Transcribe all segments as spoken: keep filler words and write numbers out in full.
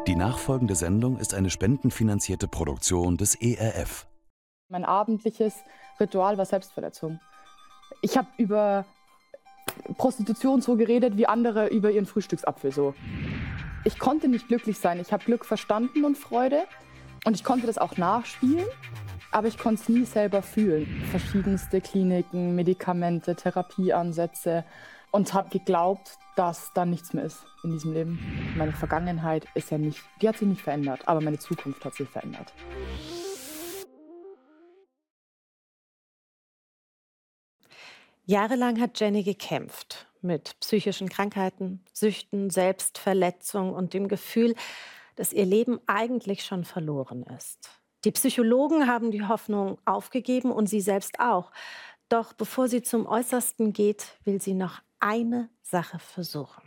Die nachfolgende Sendung ist eine spendenfinanzierte Produktion des E R F. Mein abendliches Ritual war Selbstverletzung. Ich habe über Prostitution so geredet, wie andere über ihren Frühstücksapfel so. Ich konnte nicht glücklich sein. Ich habe Glück verstanden und Freude. Und ich konnte das auch nachspielen, aber ich konnte es nie selber fühlen. Verschiedenste Kliniken, Medikamente, Therapieansätze. Und habe geglaubt, dass da nichts mehr ist in diesem Leben. Meine Vergangenheit ist ja nicht, die hat sich nicht verändert, aber meine Zukunft hat sich verändert. Jahrelang hat Jenny gekämpft mit psychischen Krankheiten, Süchten, Selbstverletzung und dem Gefühl, dass ihr Leben eigentlich schon verloren ist. Die Psychologen haben die Hoffnung aufgegeben und sie selbst auch. Doch bevor sie zum Äußersten geht, will sie noch eine Sache versuchen.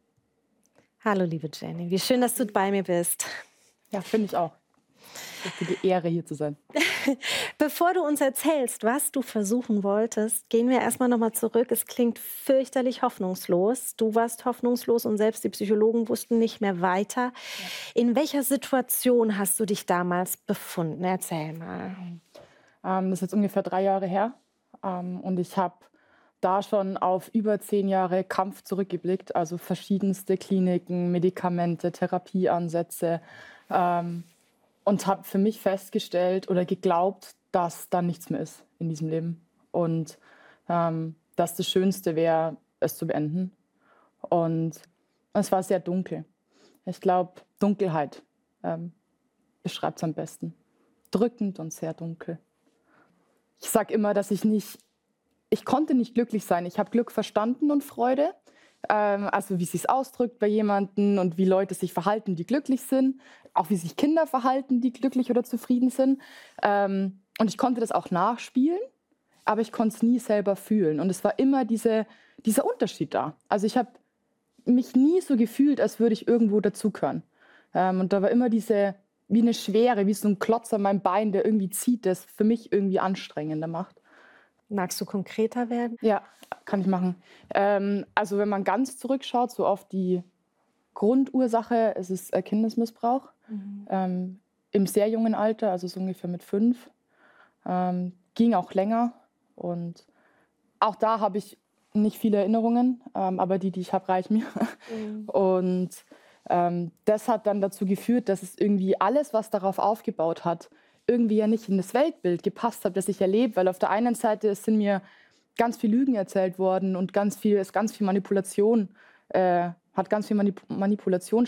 Hallo, liebe Jenny, wie schön, dass du bei mir bist. Ja, finde ich auch. Richtige Ehre, hier zu sein. Bevor du uns erzählst, was du versuchen wolltest, gehen wir erstmal nochmal zurück. Es klingt fürchterlich hoffnungslos. Du warst hoffnungslos und selbst die Psychologen wussten nicht mehr weiter. Ja. In welcher Situation hast du dich damals befunden? Erzähl mal. Ähm, das ist jetzt ungefähr drei Jahre her. Ähm, und ich habe da schon auf über zehn Jahre Kampf zurückgeblickt. Also verschiedenste Kliniken, Medikamente, Therapieansätze. Ähm, Und habe für mich festgestellt oder geglaubt, dass da nichts mehr ist in diesem Leben. Und ähm, dass das Schönste wäre, es zu beenden. Und es war sehr dunkel. Ich glaube, Dunkelheit ähm, beschreibt es am besten. Drückend und sehr dunkel. Ich sage immer, dass ich nicht, ich konnte nicht glücklich sein. Ich habe Glück verstanden und Freude. Also wie es sich ausdrückt bei jemandem und wie Leute sich verhalten, die glücklich sind. Auch wie sich Kinder verhalten, die glücklich oder zufrieden sind. Und ich konnte das auch nachspielen, aber ich konnte es nie selber fühlen. Und es war immer diese, dieser Unterschied da. Also ich habe mich nie so gefühlt, als würde ich irgendwo dazugehören. Und da war immer diese, wie eine Schwere, wie so ein Klotz an meinem Bein, der irgendwie zieht, das für mich irgendwie anstrengender macht. Magst du konkreter werden? Ja, kann ich machen. Ähm, also wenn man ganz zurückschaut, so auf die Grundursache, es ist äh, Kindesmissbrauch. Mhm. Ähm, im sehr jungen Alter, also so ungefähr mit fünf. Ähm, ging auch länger. Und auch da habe ich nicht viele Erinnerungen, ähm, aber die, die ich habe, reichen mir. Mhm. Und ähm, das hat dann dazu geführt, dass es irgendwie alles, was darauf aufgebaut hat, irgendwie ja nicht in das Weltbild gepasst hat, das ich erlebe. Weil auf der einen Seite sind mir ganz viel Lügen erzählt worden und ganz viel, ist ganz viel Manipulation, äh, hat ganz viel Manip Manipulation